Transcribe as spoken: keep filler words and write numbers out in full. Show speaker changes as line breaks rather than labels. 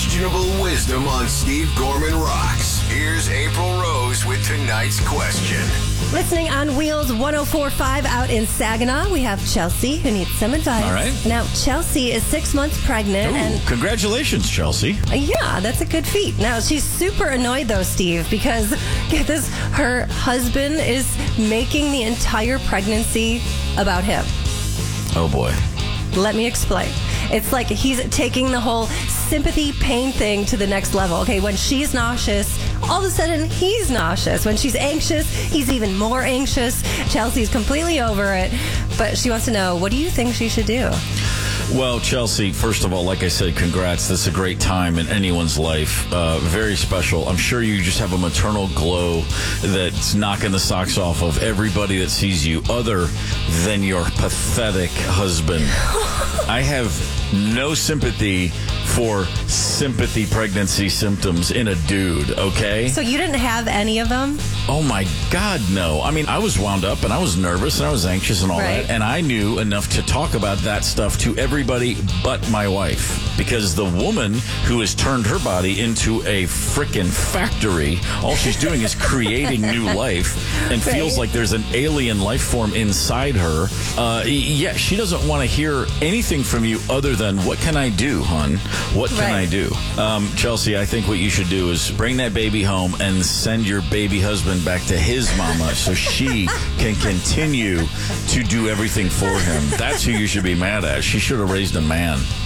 questionable wisdom on Steve Gorman Rocks. Here's April Rose with tonight's question.
Listening on Wheels one oh four point five out in Saginaw, we have Chelsea who needs some advice.
All right.
Now, Chelsea is six months pregnant.
Ooh,
and
congratulations, Chelsea.
Yeah, that's a good feat. Now, she's super annoyed, though, Steve, because, get this, her husband is making the entire pregnancy about him.
Oh, boy.
Let me explain. It's like he's taking the whole sympathy pain thing to the next level. Okay, when she's nauseous, all of a sudden he's nauseous. When she's anxious, he's even more anxious. Chelsea's completely over it, but she wants to know, what do you think she should do?
Well, Chelsea, first of all, like I said, congrats. This is a great time in anyone's life. Uh, very special. I'm sure you just have a maternal glow that's knocking the socks off of everybody that sees you other than your pathetic husband. I have no sympathy for sympathy pregnancy symptoms in a dude, okay?
So you didn't have any of them?
Oh, my God, no. I mean, I was wound up, and I was nervous, and I was anxious and all
Right.
that, and I knew enough to talk about that stuff to everybody but my wife. Because the woman who has turned her body into a frickin' factory, all she's doing is creating new life and
Right.
feels like there's an alien life form inside her. Uh, yeah, she doesn't want to hear anything from you other than, what can I do, hon? What can
Right.
I do? Um, Chelsea, I think what you should do is bring that baby home and send your baby husband back to his mama so she can continue to do everything for him. That's who you should be mad at. She should have raised a man.